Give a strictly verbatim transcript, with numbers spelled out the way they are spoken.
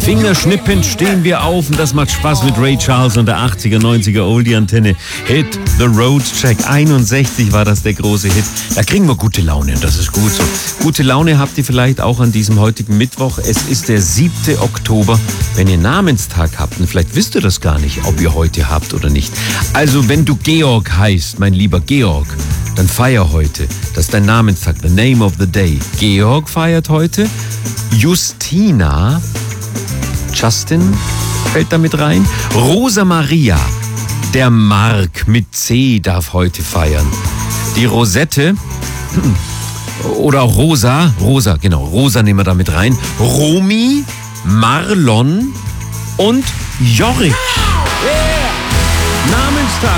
Fingerschnippend stehen wir auf und das macht Spaß mit Ray Charles und der achtziger, neunziger Oldie-Antenne. Hit The Road Check. einundsechzig war das der große Hit. Da kriegen wir gute Laune und das ist gut so. Gute Laune habt ihr vielleicht auch an diesem heutigen Mittwoch. Es ist der siebte Oktober. Wenn ihr Namenstag habt, und vielleicht wisst ihr das gar nicht, ob ihr heute habt oder nicht. Also wenn du Georg heißt, mein lieber Georg, dann feier heute. Das ist dein Namenstag, the name of the day. Georg feiert heute. Justina, Justin fällt da mit rein. Rosa Maria, der Mark mit C darf heute feiern. Die Rosette, oder auch Rosa, Rosa, genau, Rosa nehmen wir da mit rein. Romy, Marlon und Jorik.